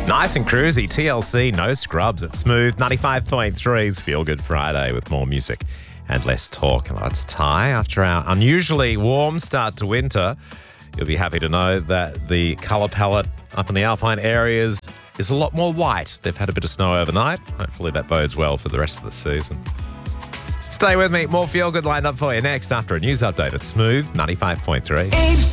Nice and cruisy. TLC, no scrubs at Smooth. 95.3's Feel Good Friday with more music and less talk. And that's Ty. After our unusually warm start to winter, you'll be happy to know that the colour palette up in the Alpine areas is a lot more white. They've had a bit of snow overnight. Hopefully that bodes well for the rest of the season. Stay with me. More Feel Good lined up for you next after a news update at Smooth 95.3.